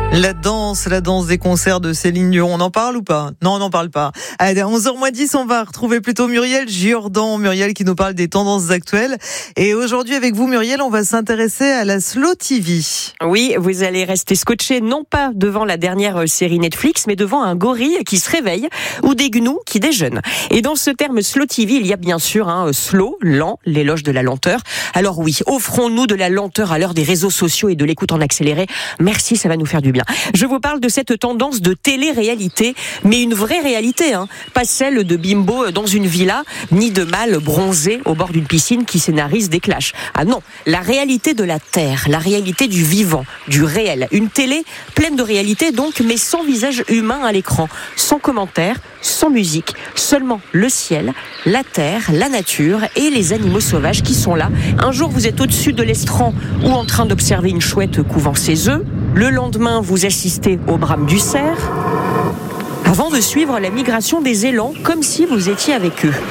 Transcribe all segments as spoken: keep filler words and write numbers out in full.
La danse, la danse des concerts de Céline Dion, on en parle ou pas? Non, on n'en parle pas. Allez, à onze heures moins dix, on va retrouver plutôt Muriel Jourdan. Muriel qui nous parle des tendances actuelles. Et aujourd'hui, avec vous, Muriel, on va s'intéresser à la Slow T V. Oui, vous allez rester scotché, non pas devant la dernière série Netflix, mais devant un gorille qui se réveille ou des gnous qui déjeunent. Et dans ce terme Slow T V, il y a bien sûr un hein, slow, lent, l'éloge de la lenteur. Alors oui, offrons-nous de la lenteur à l'heure des réseaux sociaux et de l'écoute en accéléré. Merci, ça va nous faire du bien. Je vous parle de cette tendance de télé-réalité, mais une vraie réalité, hein. Pas celle de bimbo dans une villa, ni de mâle bronzé au bord d'une piscine qui scénarise des clashs. Ah non, la réalité de la terre, la réalité du vivant, du réel. Une télé pleine de réalité donc, mais sans visage humain à l'écran, sans commentaires, sans musique, seulement le ciel, la terre, la nature et les animaux sauvages qui sont là. Un jour, vous êtes au-dessus de l'estran ou en train d'observer une chouette couvant ses œufs. Le lendemain, vous assistez au brame du cerf, avant de suivre la migration des élans, comme si vous étiez avec eux.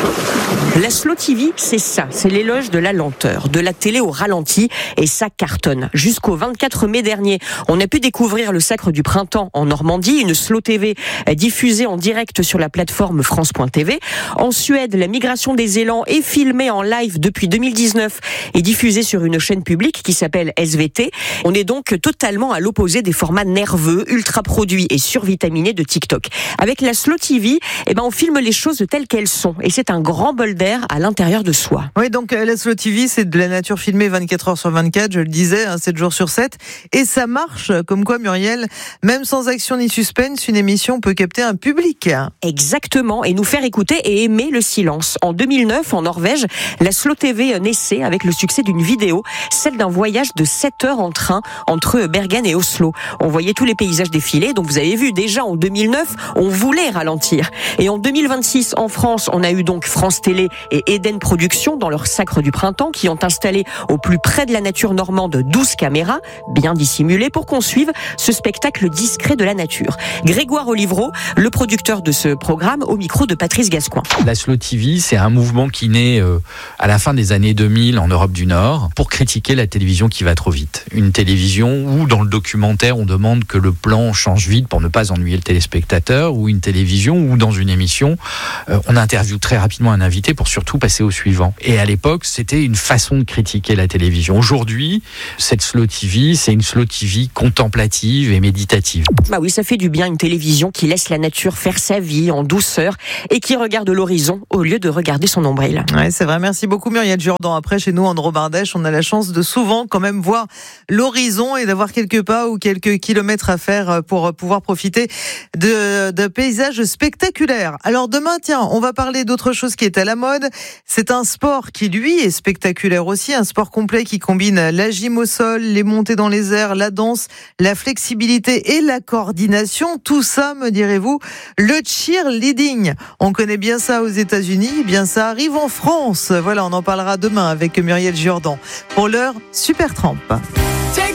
La Slow T V, c'est ça, c'est l'éloge de la lenteur, de la télé au ralenti, et ça cartonne. Jusqu'au vingt-quatre mai dernier, on a pu découvrir le Sacre du Printemps en Normandie, une Slow T V diffusée en direct sur la plateforme France point T V. En Suède, la migration des élans est filmée en live depuis deux mille dix-neuf et diffusée sur une chaîne publique qui s'appelle S V T. On est donc totalement à l'opposé des formats nerveux, ultra produits et survitaminés de TikTok. Avec la Slow T V, eh ben, on filme les choses telles qu'elles sont, et c'est un grand bol d'air à l'intérieur de soi. Oui, donc la Slow T V, c'est de la nature filmée vingt-quatre heures sur vingt-quatre, je le disais, hein, sept jours sur sept. Et ça marche, comme quoi, Muriel, même sans action ni suspense, une émission peut capter un public. Exactement, et nous faire écouter et aimer le silence. En deux mille neuf, en Norvège, la Slow T V naissait avec le succès d'une vidéo, celle d'un voyage de sept heures en train entre Bergen et Oslo. On voyait tous les paysages défiler, donc vous avez vu, déjà en deux mille neuf, on voulait ralentir. Et en deux mille vingt-six, en France, on a eu donc France Télé et Eden Productions dans leur Sacre du Printemps qui ont installé au plus près de la nature normande douze caméras, bien dissimulées, pour qu'on suive ce spectacle discret de la nature. Grégoire Olivreau, le producteur de ce programme, au micro de Patrice Gascoin. La Slow T V, c'est un mouvement qui naît euh, à la fin des années deux mille en Europe du Nord pour critiquer la télévision qui va trop vite. Une télévision où, dans le documentaire, on demande que le plan change vite pour ne pas ennuyer le téléspectateur, ou une télévision où, dans une émission, euh, on interviewe très rapidement un invité pour surtout passer au suivant. Et à l'époque, c'était une façon de critiquer la télévision. Aujourd'hui, cette Slow T V, c'est une Slow T V contemplative et méditative. Bah oui, ça fait du bien, une télévision qui laisse la nature faire sa vie en douceur et qui regarde l'horizon au lieu de regarder son nombril. Ouais, c'est vrai. Merci beaucoup, Muriel Jourdan. Après, chez nous, en Dromardèche, on a la chance de souvent quand même voir l'horizon et d'avoir quelques pas ou quelques kilomètres à faire pour pouvoir profiter de, de paysages spectaculaires. Alors demain, tiens, on va parler d'autre chose qui est à la mode. C'est un sport qui, lui, est spectaculaire aussi. Un sport complet qui combine la gym au sol, les montées dans les airs, la danse, la flexibilité et la coordination. Tout ça, me direz-vous, le cheerleading. On connaît bien ça aux États-Unis. Eh bien, ça arrive en France. Voilà, on en parlera demain avec Muriel Jourdan. Pour l'heure, Supertramp.